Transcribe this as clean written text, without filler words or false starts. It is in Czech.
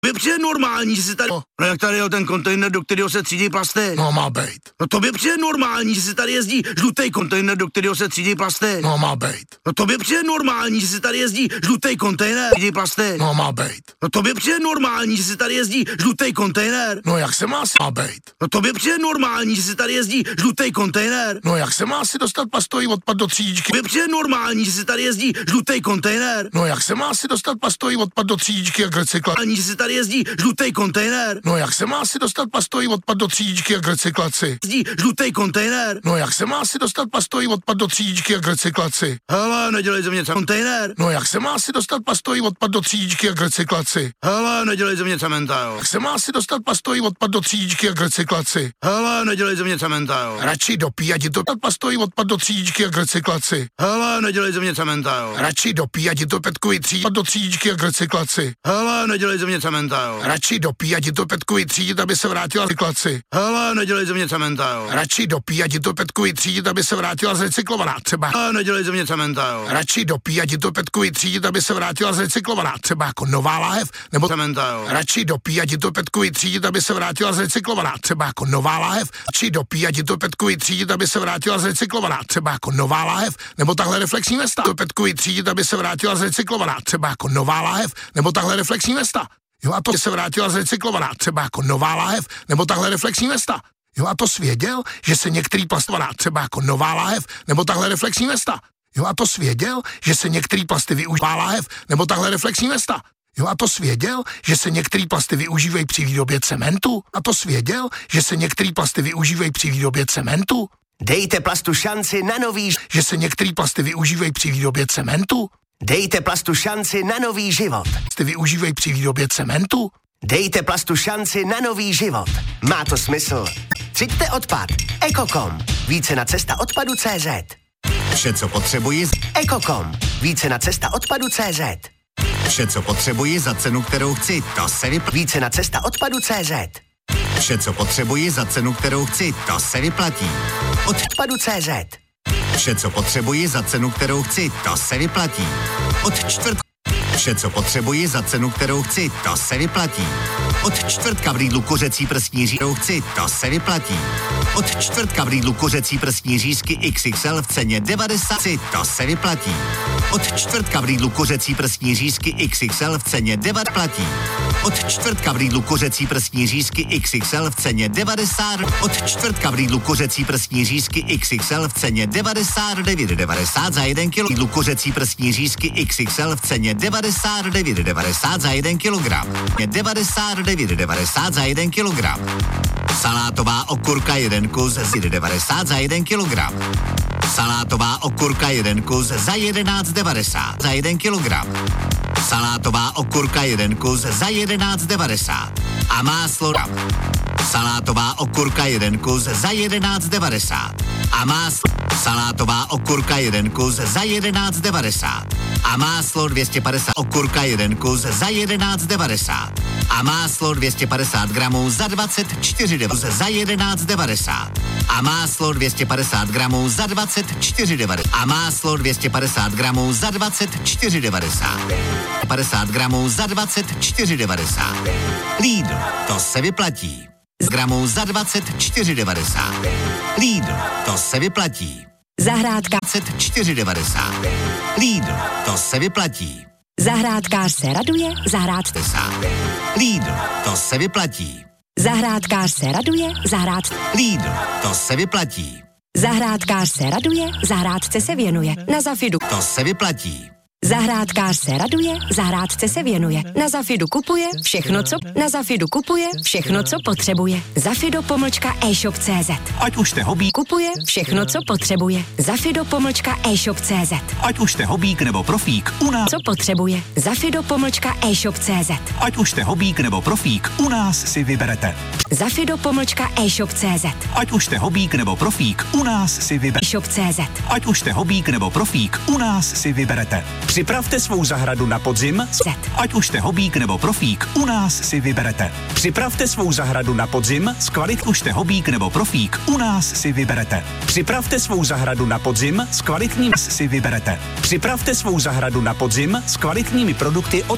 By přijde normální, že si tady... No jak tady je ten kontejner, do kterého se třídí plasty? No má bejt. No to by přijde normální, že si tady jezdí žlutý kontejner, do kterého se třídí plasty? No má bejt. No to by přijde normální, že si tady jezdí žlutý kontejner, třídí plasty? No má bejt. No to by přijde normální, že si tady jezdí žlutý kontejner? No jak se má bejt. No to by přijde normální, že si tady jezdí žlutý kontejner? No jak se má si dostat plastový odpad do třídičky? By přijde normální, že si tady jezdí žlutý kontejner? No jak se má si dostat plastový odpad do třídičky jak recyklace? Ani že si tady jezdí žlutý kontejner? No jak se má si dostat plastový odpad do třídičky jak recyklaci? Jezdí žlutý kontejner? No jak se má si dostat plastový odpad do třídičky jak recyklaci? Hele, nedělej ze mě kontejner? No jak se má si dostat plastový odpad do třídičky jak recyklaci? Hele, nedělej ze mě cementa, jo. Jak se má si dostat plastový odpad do třídičky jak recyklaci? Hele, nedělej ze mě cementa, jo. Radši dopí, ať je to plastový odpad do třídičky jak recyklaci. Hele, nedělej ze mě cementa, jo. Radši dopí, ať je to petkový tříd do třídičky jak recyklaci. Hele, nedělej ze mě cementa, jo. Radši dopí, ať je to petkový tříd, aby se vrátila z recyklaci. Hele, nedělej ze mě cementa, jo. Radši dopí, ať je to petkový tříd, aby se vrátila z recyklovaná třeba. Hele, nedělej ze mě cementa, jo. Radši dopí, ať je to petkový tříd, aby se vrátila z recyklovaná třeba jako nová láhev nebo cementa, jo. Radši dopí, ať je to petkový tříd, aby se vrátila z recyklovaná třeba jako nová láhev. Radši dopí, ať je to petkový tříd, aby se vrátila z recyklovaná třeba jako nová láhev nebo takhle reflexní vesta. To petkový tříd, aby se vrátila z recyklovaná třeba jako nová láhev nebo takhle reflexní vesta. Jo a to se vrátila z recyklovaná třeba jako nová láhev nebo takhle reflexní vesta. Jo a to svěděl, že se některý plastovaná třeba jako nová láhev nebo takhle reflexní vesta. Jo a to svěděl, že se některý plasty využívá láhev nebo takhle reflexní vesta. Jo a to svěděl, že se některý plasty využívají při výrobě cementu. A to svěděl, že se některý plasty využívají při výrobě cementu. Dejte plastu šanci na nový... Že se některý plasty využívají při výrobě cementu. Dejte plastu šanci na nový život. Plasty využívají při výrobě cementu. Dejte plastu šanci na nový život. Má to smysl. Třiďte odpad. Ekokom. Více na cestaodpadu.cz. Vše, co potřebuji... Ekokom. Více na cestaodpadu.cz. Vše, co potřebuji za cenu, kterou chci, to se vyplatí. Více na cestaodpadu.cz. Vše, co potřebuji za cenu, kterou chci, to se vyplatí. Odpadu.cz. Vše, co potřebuji za cenu, kterou chci, to se vyplatí. Od čtvrtka. Vše, co potřebuji za cenu, kterou chci, to se vyplatí. Od čtvrtka v Lidlu kuřecí prsní řízky, kterou chci, to se vyplatí. Od čtvrtka v Lidlu kuřecí prsní řízky XXL v ceně 90, to se vyplatí. Od čtvrtka v Lidlu kuřecí prsní řízky XXL v ceně 90 platí. Od čtvrtka v Lidlu kuřecí prsní řízky XXL v ceně 90. Od čtvrtka v Lidlu kuřecí prsní řízky XXL v ceně 99,90 za 1 kg. Lidlu kuřecí prsní řízky XXL v ceně 99,90 za 1 kg. 99,90 za 1 kg. Salátová okurka 1 kus z 90 za 1 kg. Salátová okurka 1 kus za 11,90 za 1 kg. Salátová okurka 1 kus za 11,90 a máslo. Salátová okurka 1 kus za 11,90 a máslo. Salátová okurka 1 kus za 11,90 a máslo 250. Okurka 1 kus za 11,90 a máslo 250 gramů za 24,90 za 11,90 a máslo 250 gramů za 24,90 a máslo 250 gramů za 24,90 50 gramů za 24,90. Lidl, to se vyplatí. Z gramů za 24,90. Lidl, to se vyplatí. Zahrádka 24,90. Lidl, to se vyplatí. Zahrádkář se raduje, zahrádce. Lidl, to se vyplatí. Zahrádkář se raduje, zahrádce. Lidl, to se vyplatí. Zahrádkář se raduje, zahrádce se věnuje. Na Zafidu. To se vyplatí. Zahrádkář se raduje, zahrádce se věnuje. Na Zafidu kupuje všechno, co potřebuje. Zafido-e-shop.cz. Ať už jste hobík, Kupuje všechno, co potřebuje. Zafido-e-shop.cz. ať už jste hobík nebo profík, u nás. Co potřebuje. Zafido-e-shop.cz. Ať už jste hobík nebo profík, u nás si vyberete. Zafido-e-shop.cz. Ať už jste hobík nebo profík, u nás si vyberete. e-shop.cz. Ať už jste hobík nebo profík, u nás si vyberete. Připravte svou zahradu na podzim. Ať už jste hobík nebo profík, u nás si vyberete. Připravte svou zahradu na podzim s kvalitní. Už jste hobík nebo profík, u nás si vyberete. Připravte svou zahradu na podzim s kvalitním si vyberete. Připravte svou zahradu na podzim s kvalitními produkty od